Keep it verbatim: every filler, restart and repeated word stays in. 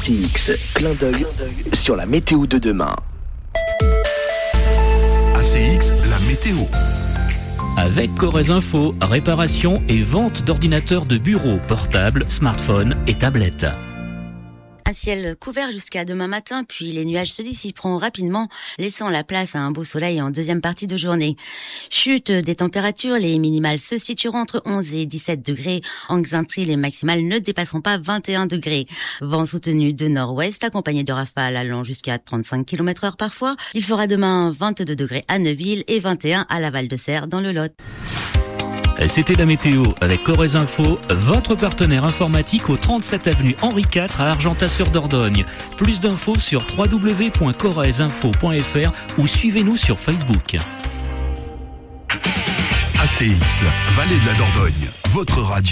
C X, clin d'œil sur la météo de demain. A C X, la météo. Avec Corrèze Info, réparation et vente d'ordinateurs de bureau, portables, smartphones et tablettes. Un ciel couvert jusqu'à demain matin, puis les nuages se dissiperont rapidement, laissant la place à un beau soleil en deuxième partie de journée. Chute des températures, les minimales se situeront entre onze et dix-sept degrés. En Xaintrille, les maximales ne dépasseront pas vingt et un degrés. Vent soutenu de nord-ouest, accompagné de rafales allant jusqu'à trente-cinq kilomètres heure parfois. Il fera demain vingt-deux degrés à Neuville et vingt et un à la Val-de-Serre dans le Lot. C'était la météo avec Corrèze Info, votre partenaire informatique au trente-sept avenue Henri quatre à Argentat-sur-Dordogne. Plus d'infos sur w w w point corrèze info point f r ou suivez-nous sur Facebook. A C X, Vallée de la Dordogne, votre radio.